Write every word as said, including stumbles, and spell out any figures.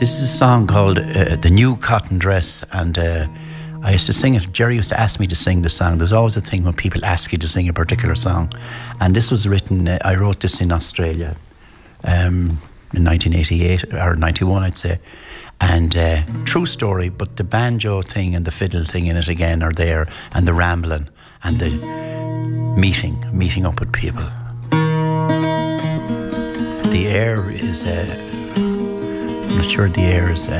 This is a song called uh, The New Cotton Dress, and uh, I used to sing it. Jerry used to ask me to sing the song. There's always a thing when people ask you to sing a particular song. And this was written, uh, I wrote this in Australia um, in nineteen eighty-eight, or ninety-one, I'd say. And uh, true story, but the banjo thing and the fiddle thing in it again are there, and the rambling, and the meeting, meeting up with people. The air is... Uh, I'm not sure the air is... Uh,